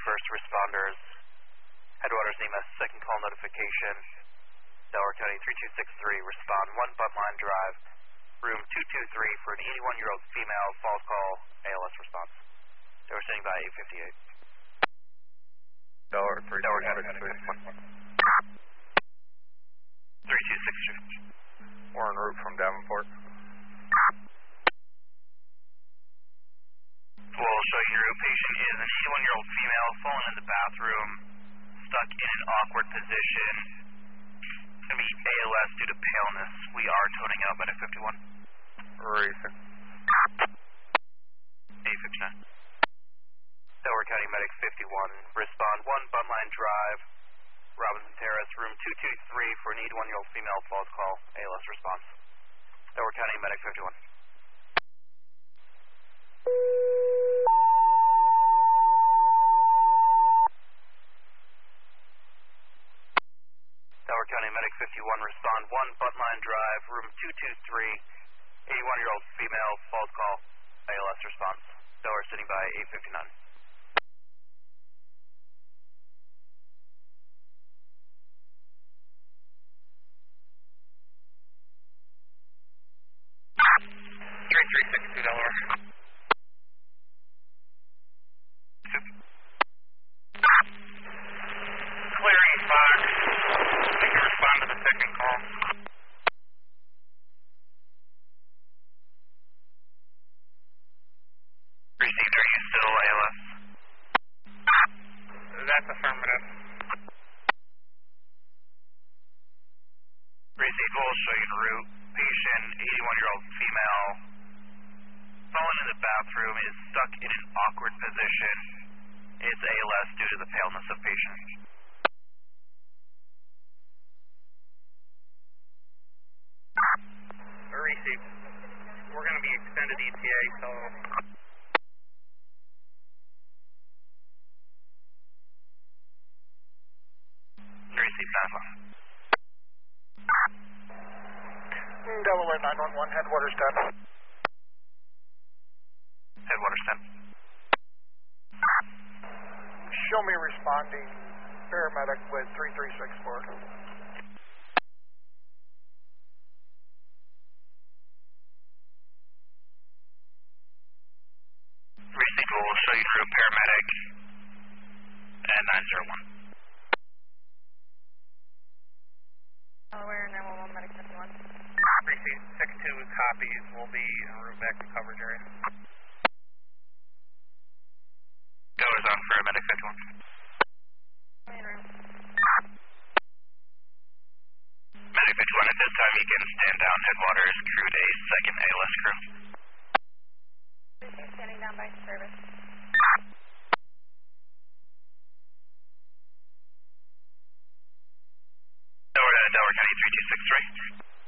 first responders. Headwaters NEMA, second call notification. Delaware County 3263, respond 1 Buntline Drive, room 223 for an 81-year-old female, false call, ALS response. They were sitting by 858. Delaware County 3263. We're en route from Davenport. We'll show you your patient is an 81-year-old female, fallen in the bathroom, stuck in an awkward position. It's going to be ALS due to paleness. We are toning out medic 51. Racing. 859. Delaware County medic 51. Respond 1 Buntline Drive, Robinson Terrace, room 223 for an 81-year-old female, false call, ALS response. Delaware County medic 51. Delaware County medic 51, respond 1 Buntline Drive, room 223, 81-year-old female, false call, ALS response. Delaware sitting by 859. Delaware. Clearing Fox. I can respond to the second call. Received, are you still ALS? That's affirmative. Received, we'll show you the route. Patient, 81-year-old female, fallen in the bathroom, is stuck in an awkward position. It's ALS due to the paleness of patient. Received. We're going to be extended ETA, so... Received, 9-1. Delaware 911, Headwaters 10. Headwaters 10. Show me responding paramedic with 3364. Received, we'll show you through paramedic and 901. Delaware 911, medic 51. Received, second 2 copies. We'll be en route back to coverage area. Goes on for medic 51. In room. Medic 51, at this time you can stand down. Headwaters crewed a second ALS crew. Standing down by service. Delaware County 3263.